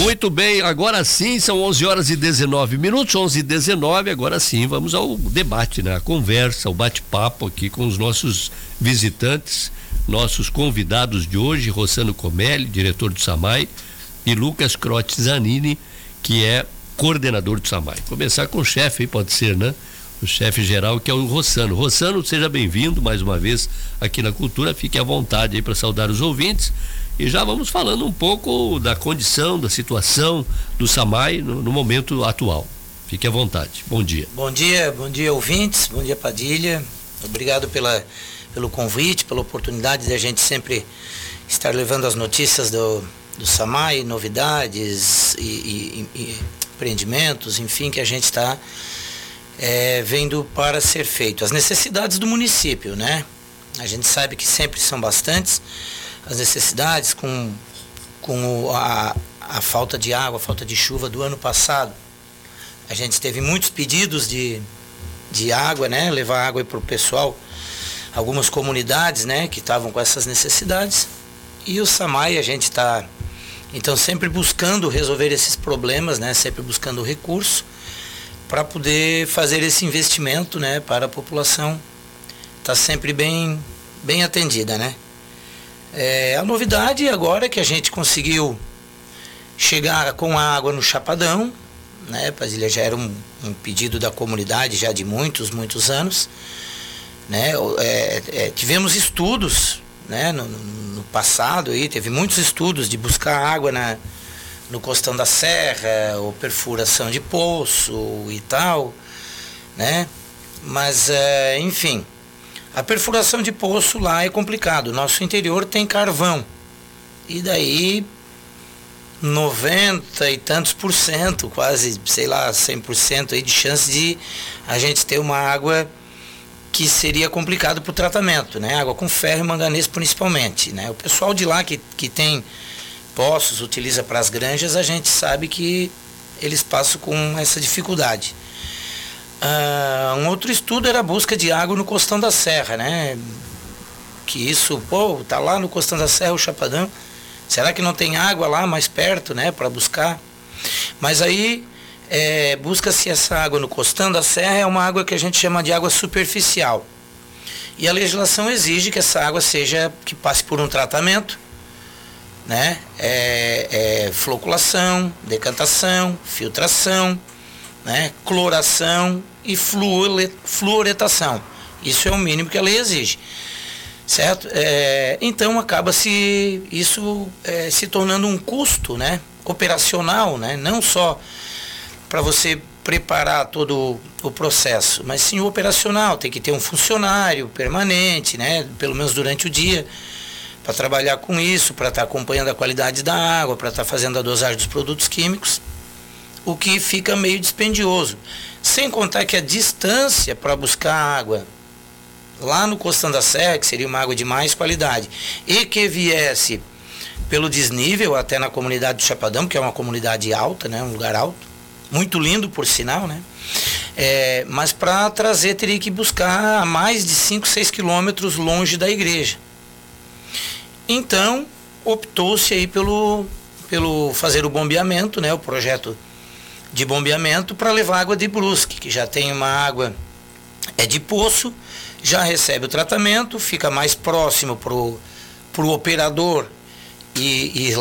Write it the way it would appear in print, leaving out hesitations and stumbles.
Muito bem, agora sim, são 11 horas e 19 minutos, 11h19, agora sim, vamos ao debate, né? A conversa, o bate-papo aqui com os nossos visitantes, nossos convidados de hoje, Rossano Comelli, diretor do SAMAI, e Lucas Crotti Zanini, que é coordenador do SAMAI. Começar com o chefe aí, pode ser, né? O chefe geral, que é o Rossano. Rossano, seja bem-vindo mais uma vez aqui na Cultura, fique à vontade aí para saudar os ouvintes. E já vamos falando um pouco da condição, da situação do SAMAI no momento atual. Fique à vontade. Bom dia. Bom dia ouvintes, bom dia Padilha. Obrigado pelo convite, pela oportunidade de a gente sempre estar levando as notícias do SAMAI, novidades e empreendimentos, enfim, que a gente está vendo para ser feito. As necessidades do município, né? A gente sabe que sempre são bastantes as necessidades com a falta de água, a falta de chuva do ano passado. A gente teve muitos pedidos de água, né? Levar água para o pessoal, algumas comunidades, né? Que estavam com essas necessidades. E o SAMAI, a gente está, então, sempre buscando resolver esses problemas, né? Sempre buscando recurso para poder fazer esse investimento, né? Para a população estar sempre bem atendida, né? A novidade agora é que a gente conseguiu chegar com a água no Chapadão, né? Padilha, já era um pedido da comunidade já de muitos anos, né? Tivemos estudos, né? No passado aí teve muitos estudos de buscar água no Costão da Serra, ou perfuração de poço e tal, né? Mas enfim, a perfuração de poço lá é complicado. Nosso interior tem carvão. E daí 90 e tantos por cento, quase, sei lá, 100% aí de chance de a gente ter uma água que seria complicado para o tratamento, né? Água com ferro e manganês principalmente, né? O pessoal de lá que tem poços, utiliza para as granjas, a gente sabe que eles passam com essa dificuldade. Um outro estudo era a busca de água no Costão da Serra, né? Que isso, tá lá no Costão da Serra, o Chapadão. Será que não tem água lá mais perto, né? Para buscar. Mas aí, busca-se essa água no Costão da Serra, é uma água que a gente chama de água superficial. E a legislação exige que essa água que passe por um tratamento, né? Floculação, decantação, filtração, né? Cloração e fluoretação. Isso é o mínimo que a lei exige, certo? Então acaba se tornando um custo, né? Operacional, né? Não só para você preparar todo o processo, mas sim o operacional. Tem que ter um funcionário permanente, né? Pelo menos durante o dia, para trabalhar com isso, para estar acompanhando a qualidade da água, para estar fazendo a dosagem dos produtos químicos, o que fica meio dispendioso. Sem contar que a distância para buscar água lá no Costão da Serra, que seria uma água de mais qualidade, e que viesse pelo desnível até na comunidade do Chapadão, que é uma comunidade alta, né, um lugar alto, muito lindo por sinal, né? Mas para trazer teria que buscar a mais de 5, 6 quilômetros longe da igreja. Então, optou-se aí pelo fazer o bombeamento, né, o projeto de bombeamento para levar água de Brusque, que já tem uma água de poço, já recebe o tratamento, fica mais próximo pro operador e